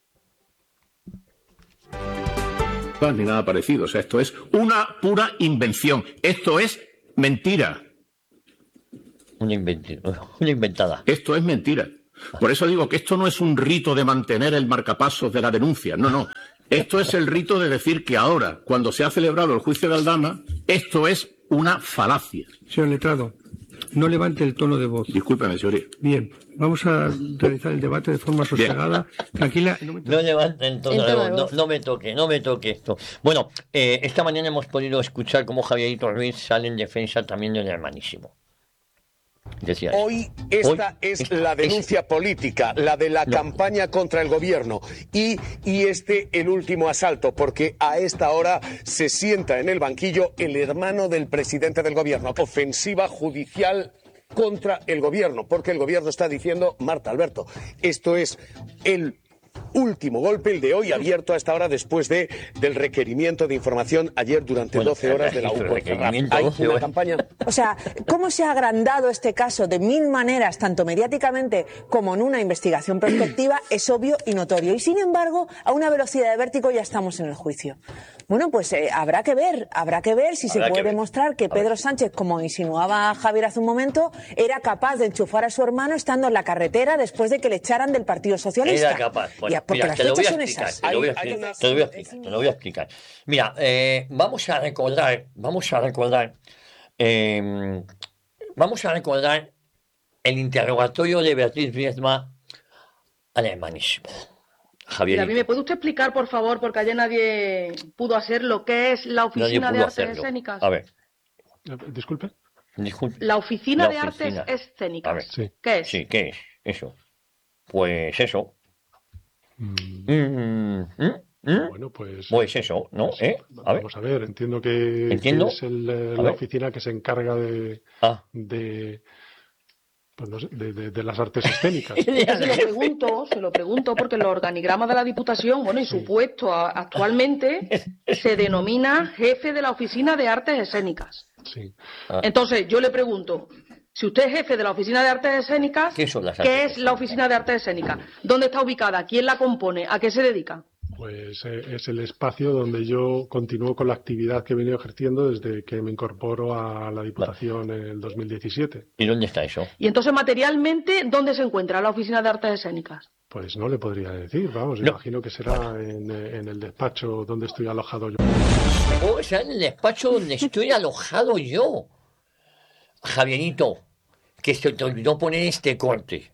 Ni nada parecido, o sea, esto es una pura invención, esto es mentira. Una inventada. Esto es mentira. Por eso digo que esto no es un rito de mantener el marcapasos de la denuncia, no. Esto es el rito de decir que ahora, cuando se ha celebrado el juicio de Aldama, esto es una falacia. Señor letrado, no levante el tono de voz. Discúlpeme, señoría. Bien, vamos a realizar el debate de forma sosegada, tranquila. No levante el tono de voz, no me toque esto. Bueno, esta mañana hemos podido escuchar cómo Javierito Ruiz sale en defensa también del hermanísimo. Hoy esta es la denuncia política, la de la campaña contra el gobierno y el último asalto, porque a esta hora se sienta en el banquillo el hermano del presidente del gobierno. Ofensiva judicial contra el gobierno, porque el gobierno está diciendo, Marta Alberto, esto es el último golpe, el de hoy, abierto a esta hora después del requerimiento de información ayer durante 12 horas de la UPO. Hay una campaña. O sea, ¿cómo se ha agrandado este caso de mil maneras, tanto mediáticamente como en una investigación prospectiva? Es obvio y notorio. Y sin embargo, a una velocidad de vértigo ya estamos en el juicio. Bueno, pues habrá que ver si se puede demostrar que Pedro Sánchez, como insinuaba Javier hace un momento, era capaz de enchufar a su hermano estando en la carretera después de que le echaran del Partido Socialista. Era capaz. Bueno, porque mira, las fechas son esas. Te lo voy a explicar. Mira, vamos a recordar el interrogatorio de Beatriz Biedma al hermanísimo. Javier. ¿A mí me puede usted explicar, por favor, porque ayer nadie pudo hacer lo que es la Oficina de Artes Escénicas? A ver. Disculpe. La Oficina de Artes Escénicas. A ver. Sí. ¿Qué es? Sí, ¿qué es? Eso. Pues eso. Bueno, pues eso, ¿no? Vamos a ver, entiendo que es la oficina que se encarga de las artes escénicas. Se lo pregunto porque los organigramas de la Diputación, y su puesto actualmente se denomina jefe de la Oficina de Artes Escénicas. Sí. Entonces, yo le pregunto, si usted es jefe de la Oficina de Artes Escénicas, ¿qué es la Oficina de Artes Escénicas? ¿Dónde está ubicada? ¿Quién la compone? ¿A qué se dedica? Pues es el espacio donde yo continúo con la actividad que he venido ejerciendo desde que me incorporo a la Diputación en el 2017. ¿Y dónde está eso? Y entonces, materialmente, ¿dónde se encuentra la Oficina de Artes Escénicas? Pues no le podría decir, imagino que será en el despacho donde estoy alojado yo. O sea, en el despacho donde estoy alojado yo. Javierito, que se te olvidó poner este corte.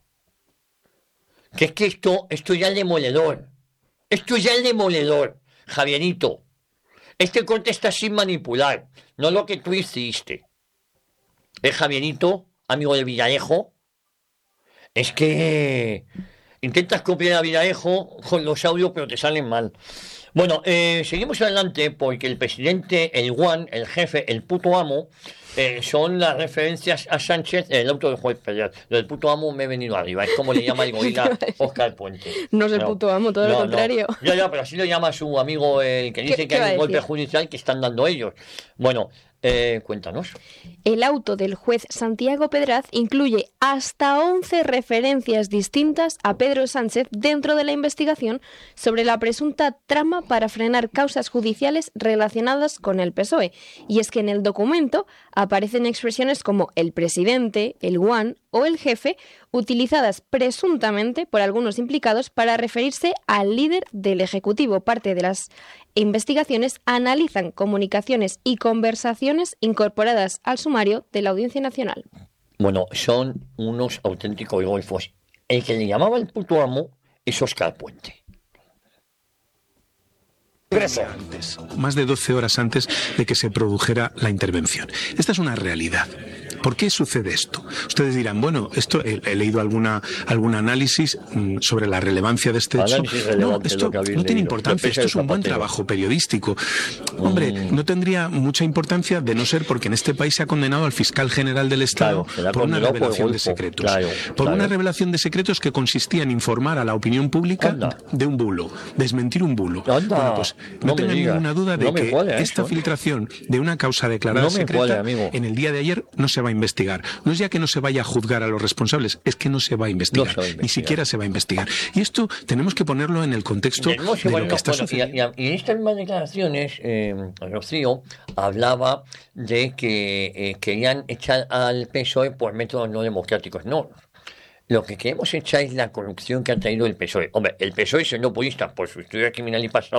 Que es que esto ya es demoledor. Esto ya es demoledor, Javierito. Este corte está sin manipular, no lo que tú hiciste. Javierito, amigo de Villarejo, es que intentas copiar a Villarejo con los audios, pero te salen mal. Bueno, seguimos adelante porque el presidente, el Juan, el jefe, el puto amo, son las referencias a Sánchez, el auto del juez Pedraz. Lo del puto amo me he venido arriba, es como le llama el gorila Óscar Puente. No es el puto amo, todo lo contrario. Ya, pero así lo llama su amigo, el que dice que hay un golpe judicial que están dando ellos. Bueno, cuéntanos. El auto del juez Santiago Pedraz incluye hasta 11 referencias distintas a Pedro Sánchez dentro de la investigación sobre la presunta trama para frenar causas judiciales relacionadas con el PSOE. Y es que en el documento aparecen expresiones como el presidente, el Juan o el jefe, utilizadas presuntamente por algunos implicados para referirse al líder del Ejecutivo. Parte de las investigaciones analizan comunicaciones y conversaciones incorporadas al sumario de la Audiencia Nacional. Bueno, son unos auténticos golfos. el que le llamaba el puto amo es Óscar Puente. Más de 12 horas antes de que se produjera la intervención. Esta es una realidad. ¿Por qué sucede esto? Ustedes dirán, bueno, esto he leído algún análisis sobre la relevancia de este hecho. No, esto no tiene importancia, esto es un buen trabajo periodístico. Hombre, no tendría mucha importancia de no ser porque en este país se ha condenado al fiscal general del Estado por una revelación de secretos. Por una revelación de secretos que consistía en informar a la opinión pública de un bulo, desmentir un bulo. Bueno, pues no tengan ninguna duda de que esta filtración de una causa declarada secreta en el día de ayer no se va a investigar. No es ya que no se vaya a juzgar a los responsables, es que no se va a investigar, ni siquiera se va a investigar. Y esto tenemos que ponerlo en el contexto de lo que está sucediendo. Y en estas mismas declaraciones, Rocío hablaba de que querían echar al PSOE por métodos no democráticos. No. Lo que queremos echar es la corrupción que ha traído el PSOE. Hombre, el PSOE siendo populista por su historia criminal y pasado